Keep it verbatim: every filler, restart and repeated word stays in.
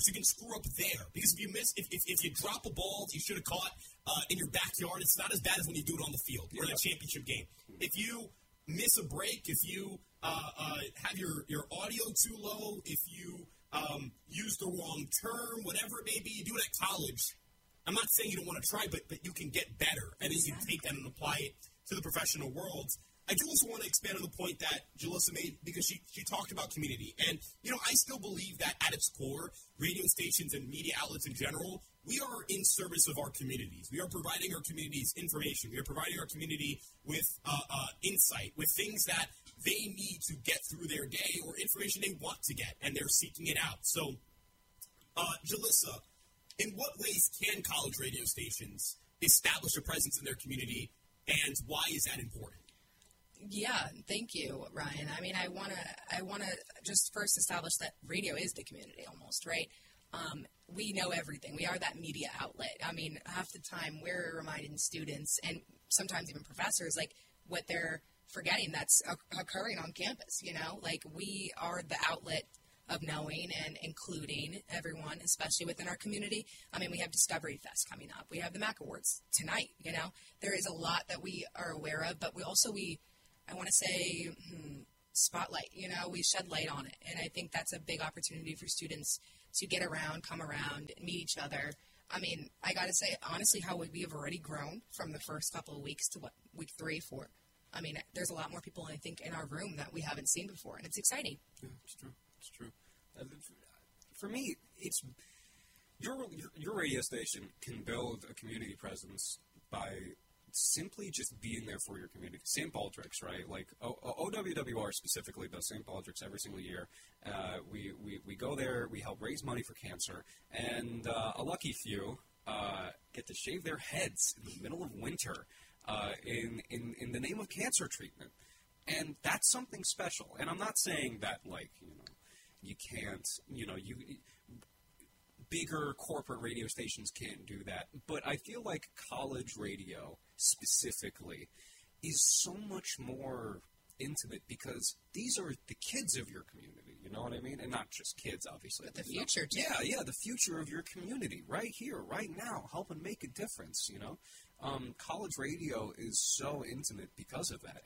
works. You can screw up there. Because if you miss, if, if, if you drop a ball you should have caught uh, in your backyard, it's not as bad as when you do it on the field or in a championship game. If you miss a break, if you uh, uh, have your, your audio too low, if you um, use the wrong term, whatever it may be, you do it at college. I'm not saying you don't want to try, but, but you can get better. And then you can take that and apply it to the professional world. I do also want to expand on the point that Jalissa made because she, she talked about community. And, you know, I still believe that at its core, radio stations and media outlets in general, we are in service of our communities. We are providing our communities information. We are providing our community with uh, uh, insight, with things that they need to get through their day or information they want to get, and they're seeking it out. So, uh, Jalissa, in what ways can college radio stations establish a presence in their community, and why is that important? Yeah, thank you, Ryan. I mean, I want to I want to just first establish that radio is the community almost, right? Um, we know everything. We are that media outlet. I mean, half the time we're reminding students and sometimes even professors, like, what they're forgetting that's occurring on campus, you know? Like, we are the outlet of knowing and including everyone, especially within our community. I mean, we have Discovery Fest coming up. We have the Mac Awards tonight, you know? There is a lot that we are aware of, but we also, we, I want to say, hmm, spotlight, you know? We shed light on it, and I think that's a big opportunity for students to get around, come around, meet each other. I mean, I got to say, honestly, how we have already grown from the first couple of weeks to, what, week three, four. I mean, there's a lot more people, I think, in our room that we haven't seen before, and it's exciting. Yeah, it's true. It's true. Uh, for me, it's your, your your radio station can build a community presence by simply just being there for your community. Saint Baldrick's, right? Like o- O W W R specifically does Saint Baldrick's every single year. Uh, we, we we go there, we help raise money for cancer, and uh, a lucky few uh, get to shave their heads in the middle of winter uh, in, in in the name of cancer treatment, and that's something special. And I'm not saying that, like, you know, you can't, you know, you. Bigger corporate radio stations can't do that, but I feel like college radio specifically is so much more intimate because these are the kids of your community, you know what I mean? And not just kids, obviously. But the future, too. Yeah, yeah, the future of your community, right here, right now, helping make a difference, you know? Um, college radio is so intimate because of that,